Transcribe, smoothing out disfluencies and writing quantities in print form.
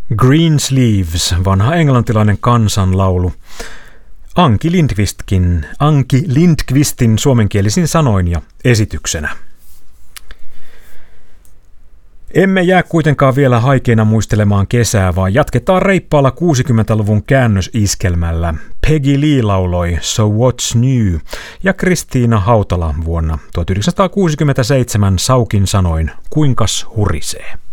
Greensleeves, vanha englantilainen kansanlaulu. Anki Lindqvistin suomenkielisin sanoin ja esityksenä. Emme jää kuitenkaan vielä haikeina muistelemaan kesää, vaan jatketaan reippaalla 60-luvun käännösiskelmällä. Peggy Lee lauloi So What's New ja Kristiina Hautala vuonna 1967 Saukin sanoin Kuinkas hurisee.